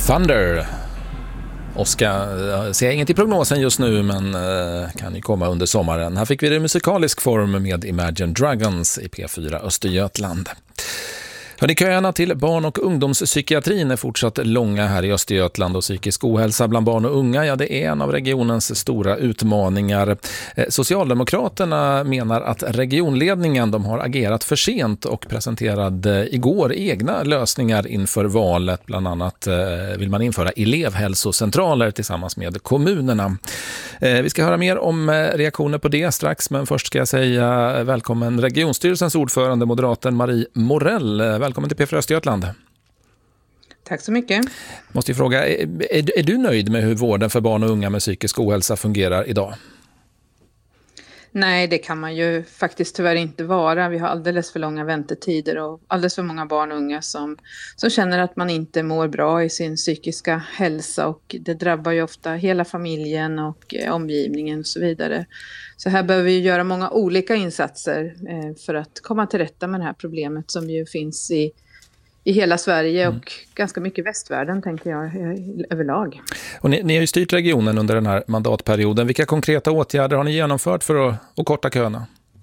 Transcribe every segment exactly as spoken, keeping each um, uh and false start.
Thunder. Oskar ser inget i prognosen just nu, men eh, kan ju komma under sommaren. Här fick vi det i musikalisk form med Imagine Dragons i P fyra Östergötland. Hörrni, köerna till barn- och ungdomspsykiatrin är fortsatt långa här i Östergötland, och psykisk ohälsa bland barn och unga, ja, det är en av regionens stora utmaningar. Socialdemokraterna menar att regionledningen de har agerat för sent och presenterade igår egna lösningar inför valet. Bland annat vill man införa elevhälsocentraler tillsammans med kommunerna. Vi ska höra mer om reaktioner på det strax, men först ska jag säga välkommen regionstyrelsens ordförande, moderaten Marie Morell. Välkommen till P fyra Östergötland. Tack så mycket. Måste ju fråga, är, är, är du nöjd med hur vården för barn och unga med psykisk ohälsa fungerar idag? Nej, det kan man ju faktiskt tyvärr inte vara. Vi har alldeles för långa väntetider och alldeles för många barn och unga som, som känner att man inte mår bra i sin psykiska hälsa, och det drabbar ju ofta hela familjen och eh, omgivningen och så vidare. Så här behöver vi göra många olika insatser eh, för att komma till rätta med det här problemet som ju finns i i hela Sverige och mm. ganska mycket västvärlden, tänker jag, överlag. Och ni, ni har ju styrt regionen under den här mandatperioden. Vilka konkreta åtgärder har ni genomfört för att, att korta köerna?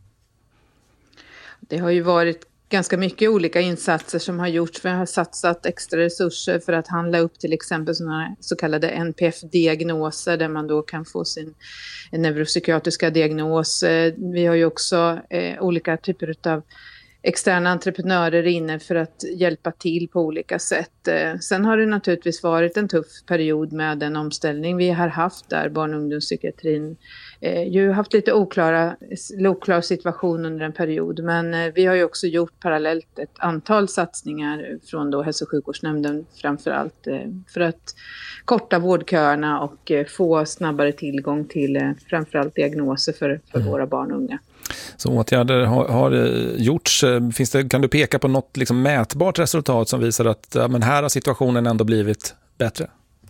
Det har ju varit ganska mycket olika insatser som har gjorts. Vi har satsat extra resurser för att handla upp till exempel såna så kallade N P F-diagnoser, där man då kan få sin neuropsykiatriska diagnos. Vi har ju också eh, olika typer av externa entreprenörer inne för att hjälpa till på olika sätt. Sen har det naturligtvis varit en tuff period med den omställning vi har haft där barn- och ungdomspsykiatrin eh, ju haft lite oklara, oklar situation under en period. Men eh, vi har ju också gjort parallellt ett antal satsningar från då hälso- och sjukvårdsnämnden framförallt eh, för att korta vårdköerna och eh, få snabbare tillgång till eh, framförallt diagnoser för, för mm. våra barn och unga. Så åtgärder har, har gjorts. Finns det, kan du peka på något liksom mätbart resultat som visar att ja, men här har situationen ändå blivit bättre?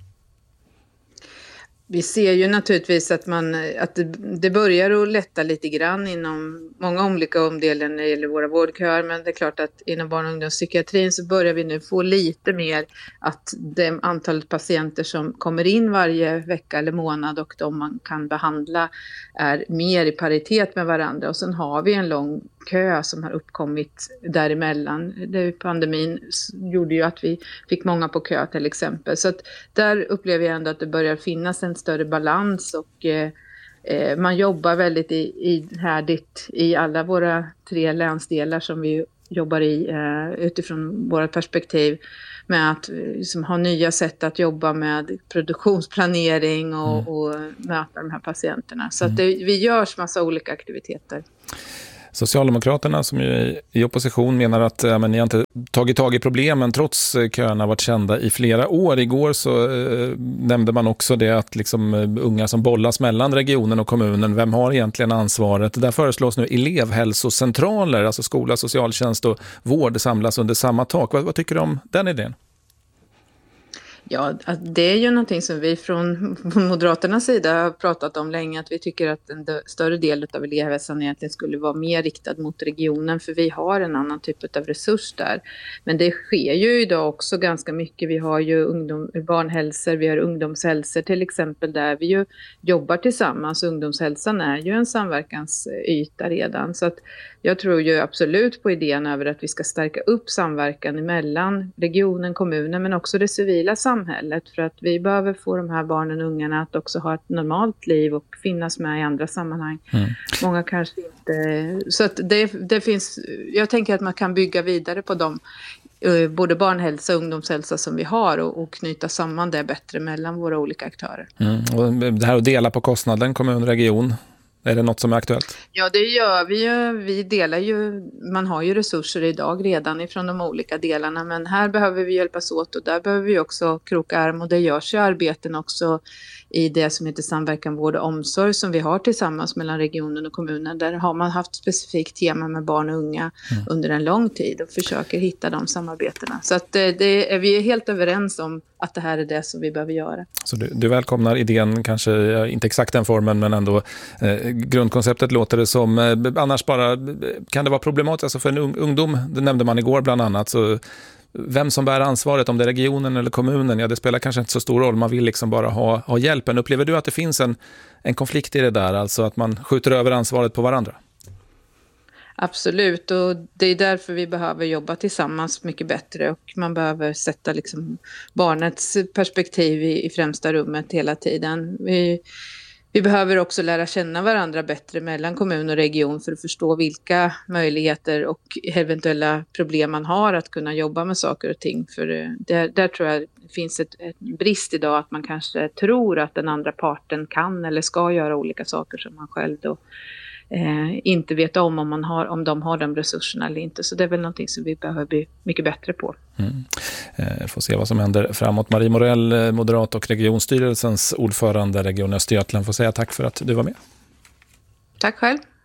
Vi ser ju naturligtvis att, man, att det, det börjar att lätta lite grann inom många olika omdelar när det gäller våra vårdköer. Men det är klart att inom barn- och ungdomspsykiatrin så börjar vi nu få lite mer att det antalet patienter som kommer in varje vecka eller månad och de man kan behandla är mer i paritet med varandra. Och sen har vi en lång kö som har uppkommit däremellan. Det, pandemin gjorde ju att vi fick många på kö till exempel. Så att där upplever jag ändå att det börjar finnas en större balans, och eh, man jobbar väldigt i, i härdigt i alla våra tre länsdelar som vi jobbar i eh, utifrån våra perspektiv, med att liksom, ha nya sätt att jobba med produktionsplanering och, mm. och möta de här patienterna. Så att det, vi görs massa olika aktiviteter. Socialdemokraterna som ju är i opposition menar att ja, men ni har inte tagit tag i problemen trots köerna varit kända i flera år. Igår så eh, nämnde man också det att liksom, unga som bollas mellan regionen och kommunen, vem har egentligen ansvaret? Där föreslås nu elevhälsocentraler, alltså skola, socialtjänst och vård samlas under samma tak. Vad, vad tycker du om den idén? Ja, det är ju någonting som vi från Moderaternas sida har pratat om länge, att vi tycker att en större del av elevhälsan egentligen skulle vara mer riktad mot regionen, för vi har en annan typ av resurs där. Men det sker ju idag också ganska mycket. Vi har ju ungdom, barnhälsor, vi har ungdomshälsor till exempel, där vi ju jobbar tillsammans. Ungdomshälsan är ju en samverkansyta redan, så att jag tror ju absolut på idén över att vi ska stärka upp samverkan mellan regionen, kommunen men också det civila samhället, för att vi behöver få de här barnen och ungarna att också ha ett normalt liv och finnas med i andra sammanhang. Mm. Många kanske inte... Så att det, det finns... Jag tänker att man kan bygga vidare på dem, både barnhälsa och ungdomshälsa som vi har, och, och knyta samman det bättre mellan våra olika aktörer. Mm. Och det här att dela på kostnaden, kommun, region, är det något som är aktuellt? Ja, det gör vi ju. Vi delar ju, man har ju resurser idag redan ifrån de olika delarna, men här behöver vi hjälpas åt, och där behöver vi också kroka arm, och det görs ju arbeten också i det som heter samverkan vård och omsorg som vi har tillsammans mellan regionen och kommunen. Där har man haft specifikt tema med barn och unga mm. under en lång tid och försöker hitta de samarbetena. Så att det, det är, vi är helt överens om att det här är det som vi behöver göra. Så du, du välkomnar idén, kanske inte exakt den formen, men ändå eh, grundkonceptet låter det som. Eh, annars bara, kan det vara problematiskt alltså för en ung, ungdom, det nämnde man igår bland annat, så vem som bär ansvaret, om det är regionen eller kommunen, ja det spelar kanske inte så stor roll, man vill liksom bara ha, ha hjälpen. Upplever du att det finns en, en konflikt i det där, alltså att man skjuter över ansvaret på varandra? Absolut, och det är därför vi behöver jobba tillsammans mycket bättre, och man behöver sätta liksom barnets perspektiv i, i främsta rummet hela tiden. Vi, vi behöver också lära känna varandra bättre mellan kommun och region för att förstå vilka möjligheter och eventuella problem man har att kunna jobba med saker och ting. För där, där tror jag det finns ett, ett brist idag, att man kanske tror att den andra parten kan eller ska göra olika saker som man själv då Eh, inte vet om om, man har, om de har de resurserna eller inte. Så det är väl någonting som vi behöver bli mycket bättre på. Mm. Eh, får se vad som händer framåt. Marie Morell, moderat och regionstyrelsens ordförande Region Östergötland, får säga tack för att du var med. Tack själv.